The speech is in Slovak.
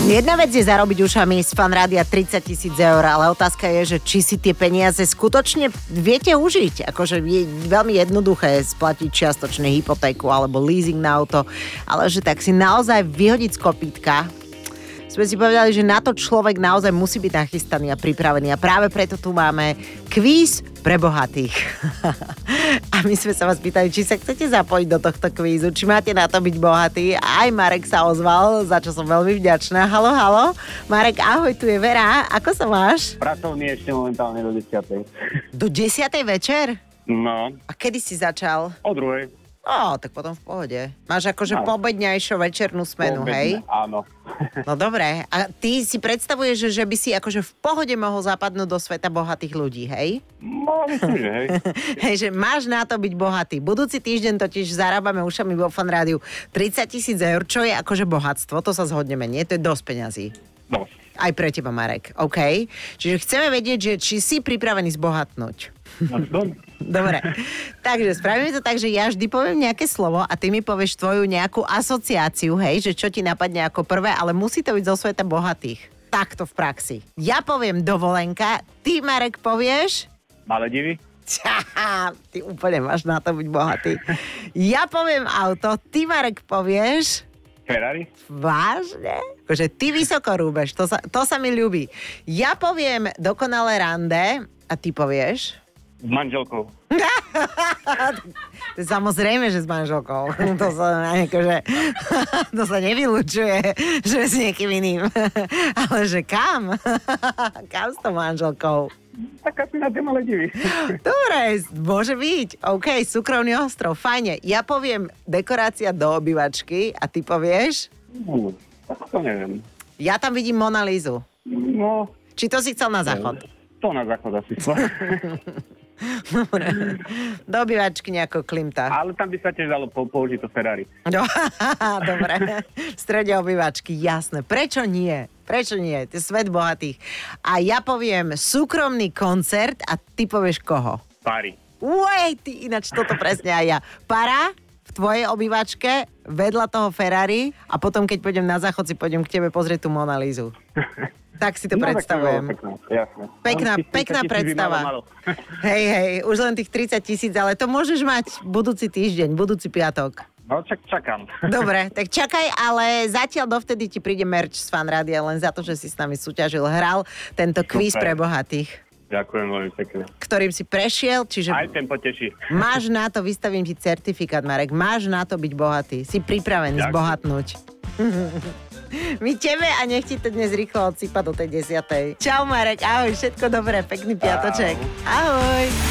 Jedna vec je zarobiť ušami z Fan Rádia 30 000 eur, ale otázka je, že či si tie peniaze skutočne viete užiť. Akože je veľmi jednoduché splatiť čiastočne hypotéku alebo leasing na auto, ale že tak si naozaj vyhodiť z kopítka. Sme si povedali, že na to človek naozaj musí byť nachystaný a pripravený a práve preto tu máme kvíz pre bohatých. A my sme sa vás pýtali, či sa chcete zapojiť do tohto kvízu, či máte na to byť bohatý. Aj Marek sa ozval, za čo som veľmi vďačná. Haló, haló. Marek, ahoj, tu je Vera. Ako sa máš? Pracovný ešte momentálne do 10. Do 10. večer? No. A kedy si začal? O 2. Tak potom v pohode. Máš akože pobedňajšou večernú smenu, hej? Áno. No dobre. A ty si predstavuješ, že by si akože v pohode mohol zapadnúť do sveta bohatých ľudí, hej? No, myslím, že hej. Hej, že máš na to byť bohatý. Budúci týždeň totiž zarábame ušami vo Fan Rádiu 30 000 eur, čo je akože bohatstvo. To sa zhodneme, nie? To je dosť peňazí. No. Aj pre teba, Marek. OK. Čiže chceme vedieť, že či si pripravený zbohatnúť. Dobre. Takže spravíme to tak, že ja vždy poviem nejaké slovo a ty mi povieš tvoju nejakú asociáciu, hej, že čo ti napadne ako prvé, ale musí to byť zo sveta bohatých. Takto v praxi. Ja poviem dovolenka, ty, Marek, povieš... Maledivy? Ty úplne máš na to byť bohatý. Ja poviem auto, ty, Marek, povieš... Ferrari? Vážne? Akože ty vysoko rúbeš, to sa mi ľúbi. Ja poviem dokonalé rande a ty povieš... S manželkou. Samozrejme, že s manželkou. To sa nevylučuje, že s niekým iným. Ale že kam? Kam s tou manželkou? Tak asi na tie Maledivy. Dobre, môže byť. OK, súkromný ostrov, fajne. Ja poviem dekorácia do obývačky a ty povieš? Tak to neviem. Ja tam vidím Mona Lizu. No. Či to si chcel na záchod? To na záchod asi. Dobre. Do obývačky nejako klimta. Ale tam by sa tiež dalo použiť to Ferrari. No, dobre. V strede obývačky, jasné. Prečo nie? Prečo nie? To je svet bohatých. A ja poviem súkromný koncert a ty povieš koho? Pári. Ty ináč toto presne aj ja. Para v tvojej obývačke, vedľa toho Ferrari a potom, keď pôjdem na záchod, si pôjdem k tebe pozrieť tú Mona Lizu. Tak si to predstavujem. Pekná predstava. Hej, už len tých 30 000, ale to môžeš mať budúci týždeň, budúci piatok. No, čakám. Dobre, tak čakaj, ale zatiaľ dovtedy ti príde merch z Fan Rádia len za to, že si s nami súťažil, hral tento kvíz pre bohatých. Ďakujem veľmi pekne. Ktorým si prešiel, čiže... Aj ten poteší. Máš na to, vystavím ti certifikát, Marek, máš na to byť bohatý. Si pripravený zbohatnúť. My tebe a nech ti to dnes rýchlo odsýpa do tej 10. Čau, Marek, ahoj, všetko dobré, pekný piatoček. Ahoj.